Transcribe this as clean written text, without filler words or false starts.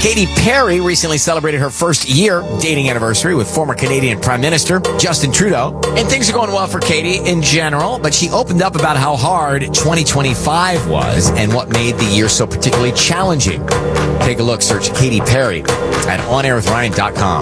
Katy Perry recently celebrated her first year dating anniversary with former Canadian Prime Minister Justin Trudeau. And things are going well for Katy in general, but she opened up about how hard 2025 was and what made the year so particularly challenging. Take a look, search Katy Perry at onairwithryan.com.